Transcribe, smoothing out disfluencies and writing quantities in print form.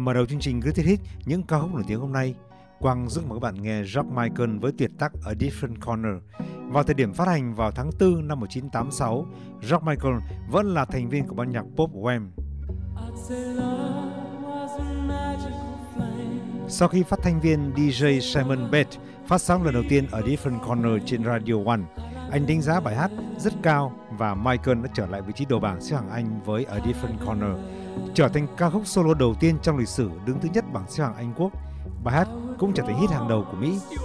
Mở đầu chương trình Cứ Thích Hit những ca khúc nổi tiếng hôm nay, Quang giúp mời các bạn nghe George Michael với tuyệt tác A Different Corner. Vào thời điểm phát hành vào tháng 4 năm 1986, George Michael vẫn là thành viên của ban nhạc pop Wham. Sau khi phát thanh viên DJ Simon Bett phát sóng lần đầu tiên ở Different Corner trên Radio One, anh đánh giá bài hát rất cao và Michael đã trở lại vị trí đầu bảng xếp hạng Anh với A Different Corner, trở thành ca khúc solo đầu tiên trong lịch sử đứng thứ nhất bảng xếp hạng Anh Quốc. Bài hát cũng trở thành hit hàng đầu của Mỹ